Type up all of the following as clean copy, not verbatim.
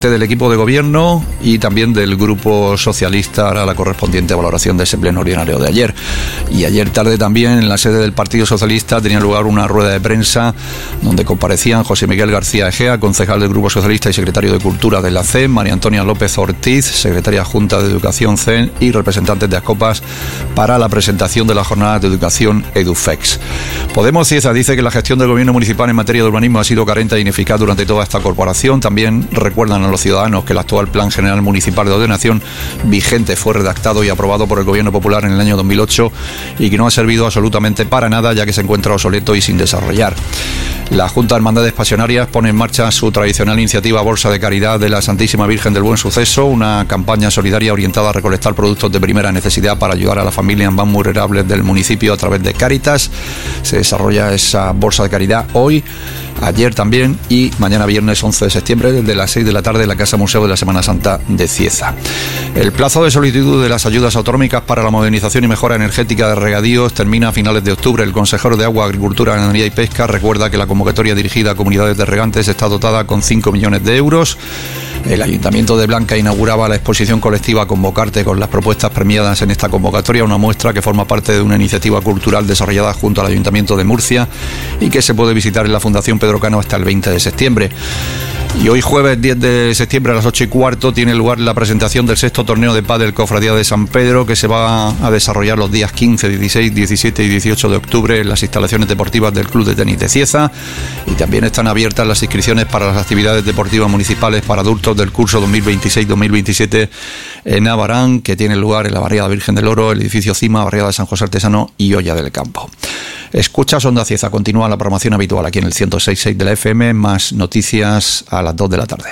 del equipo de gobierno y también del Grupo Socialista hará la correspondiente valoración de ese pleno ordinario de ayer. Y ayer tarde también en la sede del Partido Socialista tenía lugar una rueda de prensa donde comparecían José Miguel García Egea, concejal del Grupo Socialista y secretario de Cultura de la CEN, María Antonia López Ortiz, secretaria adjunta de Educación CEN, y representantes de Ascopas para la presentación de la jornada de educación EduFex. Podemos Cieza dice que la gestión del gobierno municipal en materia de urbanismo ha sido carente e ineficaz durante toda esta corporación. También recuerdan a los ciudadanos que el actual Plan General Municipal de Ordenación vigente fue redactado y aprobado por el Gobierno Popular en el año 2008 y que no ha servido absolutamente para nada, ya que se encuentra obsoleto y sin desarrollar. La Junta de Hermandades Pasionarias pone en marcha su tradicional iniciativa Bolsa de Caridad de la Santísima Virgen del Buen Suceso, una campaña solidaria orientada a recolectar productos de primera necesidad para ayudar a las familias más vulnerables del municipio a través de Cáritas. Se desarrolla esa Bolsa de Caridad hoy, ayer también y mañana viernes 11 de septiembre desde las 6 de la tarde en la Casa Museo de la Semana Santa de Cieza. El plazo de solicitud de las ayudas autonómicas para la modernización y mejora energética de regadíos termina a finales de octubre. El consejero de Agua, Agricultura, Ganadería y Pesca recuerda que la convocatoria dirigida a comunidades de regantes está dotada con 5 millones de euros. El Ayuntamiento de Blanca inauguraba la exposición colectiva Convocarte con las propuestas premiadas en esta convocatoria, una muestra que forma parte de una iniciativa cultural desarrollada junto al Ayuntamiento de Murcia y que se puede visitar en la Fundación Pedro Cano hasta el 20 de septiembre. Y hoy jueves 10 de septiembre a las 8:15 tiene lugar la presentación del sexto torneo de pádel Cofradía de San Pedro, que se va a desarrollar los días 15, 16, 17 y 18 de octubre en las instalaciones deportivas del Club de Tenis de Cieza, y también están abiertas las inscripciones para las actividades deportivas municipales para adultos del curso 2026-2027 en Abarán, que tiene lugar en la Barriada Virgen del Oro, el edificio Cima, Barriada de San José Artesano y Olla del Campo. Escuchas Onda Cieza, continúa la programación habitual aquí en el 106.6 de la FM, más noticias a las 2 de la tarde.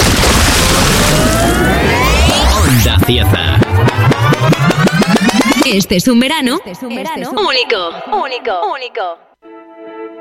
Onda Cieza. Este es un verano único.